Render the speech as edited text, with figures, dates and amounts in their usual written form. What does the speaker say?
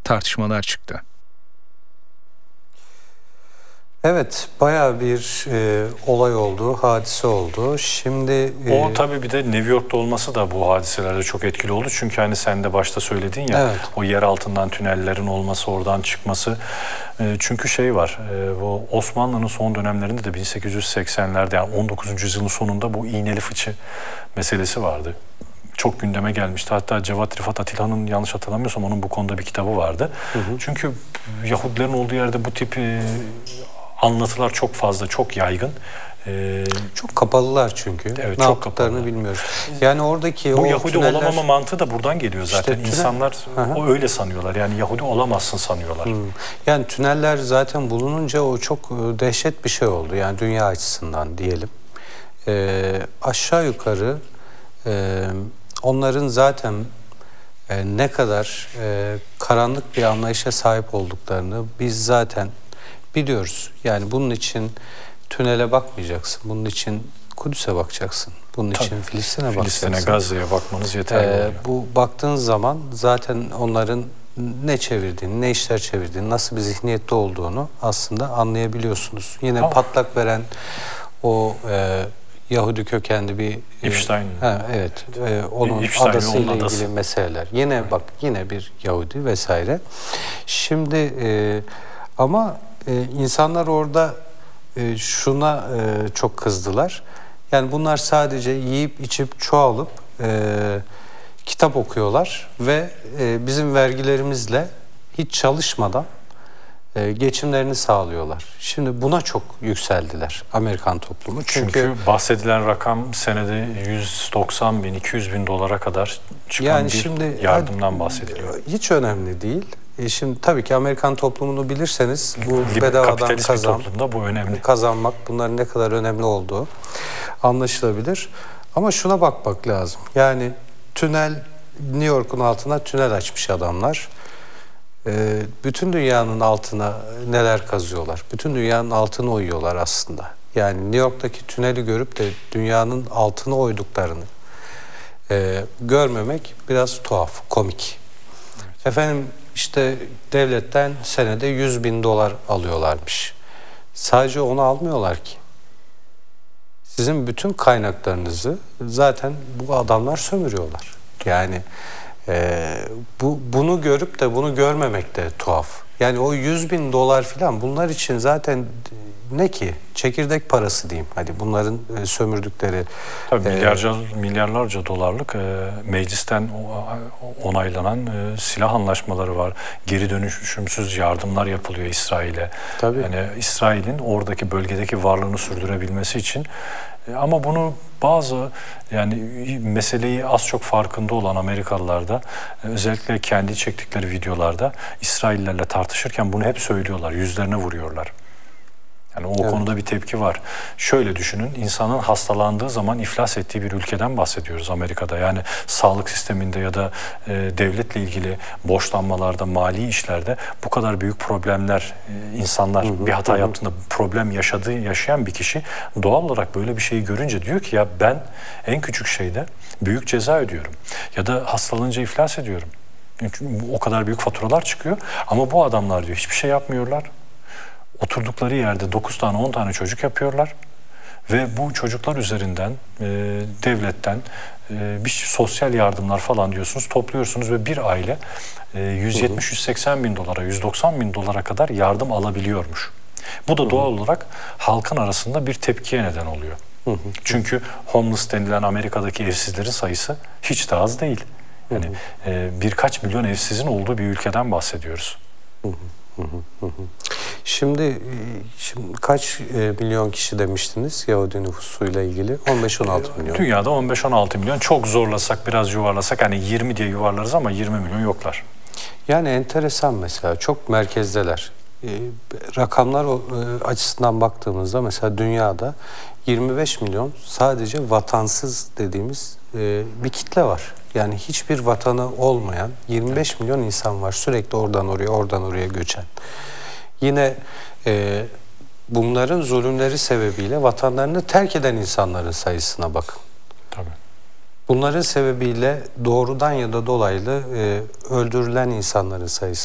tartışmalar çıktı. Evet, bayağı bir olay oldu, hadise oldu. Şimdi o tabii bir de New York'ta olması da bu hadiselerde çok etkili oldu. Çünkü hani sen de başta söyledin ya, evet. O yer altından tünellerin olması, oradan çıkması. Çünkü şey var, bu Osmanlı'nın son dönemlerinde de 1880'lerde, yani 19. yüzyılın sonunda bu iğneli fıçı meselesi vardı. Çok gündeme gelmişti. Hatta Cevat Rifat Atilla'nın, yanlış hatırlamıyorsam, onun bu konuda bir kitabı vardı. Çünkü Yahudilerin olduğu yerde bu tip anlatılar çok fazla, çok yaygın. Çok kapalılar çünkü. Evet, ne çok yaptıklarını kapalı. bilmiyoruz. Yani oradaki bu o Yahudi tüneller... olamama mantığı da buradan geliyor zaten. İşte İnsanlar o öyle sanıyorlar. Yani Yahudi olamazsın sanıyorlar. Yani tüneller zaten bulununca o çok dehşet bir şey oldu. Yani dünya açısından diyelim. Aşağı yukarı onların zaten ne kadar karanlık bir anlayışa sahip olduklarını biz zaten biliyoruz. Yani bunun için tünele bakmayacaksın. Bunun için Kudüs'e bakacaksın. Bunun için Filistin'e bakacaksın. Gazze'ye bakmanız yeterli oluyor. Bu baktığın zaman zaten onların ne çevirdiğini, ne işler çevirdiğini, nasıl bir zihniyette olduğunu aslında anlayabiliyorsunuz. Yine patlak veren o Yahudi kökenli bir Epstein. Evet. Onun Epstein, adasıyla onun adası. ilgili meseleler. Yine bak, yine bir Yahudi vesaire. Şimdi ama insanlar orada şuna çok kızdılar. Yani bunlar sadece yiyip içip çoğalıp kitap okuyorlar ve bizim vergilerimizle hiç çalışmadan geçimlerini sağlıyorlar. Şimdi buna çok yükseldiler Amerikan toplumu. Çünkü bahsedilen rakam senede 190 bin, 200 bin dolara kadar çıkan yani bir şimdi, yardımdan bahsediliyor. Hiç önemli değil. Şimdi tabii ki Amerikan toplumunu bilirseniz bu bedavadan toplumda bu önemli. Kazanmak, bunların ne kadar önemli olduğu anlaşılabilir. Ama şuna bakmak lazım. Yani New York'un altına tünel açmış adamlar. Bütün dünyanın altına neler kazıyorlar? Bütün dünyanın altını oyuyorlar aslında. Yani New York'taki tüneli görüp de dünyanın altını oyduklarını görmemek biraz tuhaf, komik. Evet. Efendim işte devletten senede 100 bin dolar alıyorlarmış. Sadece onu almıyorlar ki. Sizin bütün kaynaklarınızı zaten bu adamlar sömürüyorlar. Yani bunu görüp de bunu görmemek de tuhaf. Yani o 100 bin dolar falan bunlar için zaten ne ki? Çekirdek parası diyeyim. Hadi bunların sömürdükleri. Tabii milyarlarca dolarlık meclisten onaylanan silah anlaşmaları var. Geri dönüşümsüz yardımlar yapılıyor İsrail'e. Tabii. Yani İsrail'in oradaki bölgedeki varlığını sürdürebilmesi için. Ama bunu bazı, yani meseleyi az çok farkında olan Amerikalılar da özellikle kendi çektikleri videolarda İsraillerle tartışırken bunu hep söylüyorlar. Yüzlerine vuruyorlar. Yani o konuda bir tepki var. Şöyle düşünün, insanın hastalandığı zaman iflas ettiği bir ülkeden bahsediyoruz Amerika'da. Yani sağlık sisteminde ya da devletle ilgili borçlanmalarda, mali işlerde bu kadar büyük problemler, insanlar bir hata yaptığında problem yaşayan bir kişi doğal olarak böyle bir şeyi görünce diyor ki ya ben en küçük şeyde büyük ceza ödüyorum. Ya da hastalanınca iflas ediyorum. Çünkü o kadar büyük faturalar çıkıyor ama bu adamlar diyor hiçbir şey yapmıyorlar. Oturdukları yerde 9 tane 10 tane çocuk yapıyorlar ve bu çocuklar üzerinden devletten bir sosyal yardımlar falan diyorsunuz, topluyorsunuz ve bir aile 170-180 bin dolara, 190 bin dolara kadar yardım alabiliyormuş. Bu da doğal olarak halkın arasında bir tepkiye neden oluyor. Çünkü homeless denilen Amerika'daki evsizlerin sayısı hiç de az değil. Yani birkaç milyon evsizin olduğu bir ülkeden bahsediyoruz. Şimdi kaç milyon kişi demiştiniz Yahudi nüfusuyla ilgili? 15-16 milyon. Dünyada 15-16 milyon. Çok zorlasak, biraz yuvarlasak, hani 20 diye yuvarlarız ama 20 milyon yoklar. Yani enteresan mesela, çok merkezdeler. Rakamlar açısından baktığımızda mesela dünyada 25 milyon sadece vatansız dediğimiz bir kitle var. Yani hiçbir vatanı olmayan 25 milyon insan var. Sürekli oradan oraya, oradan oraya göçen. Yine bunların zulümleri sebebiyle vatanlarını terk eden insanların sayısına bakın. Tabii. Bunların sebebiyle doğrudan ya da dolaylı öldürülen insanların sayısı.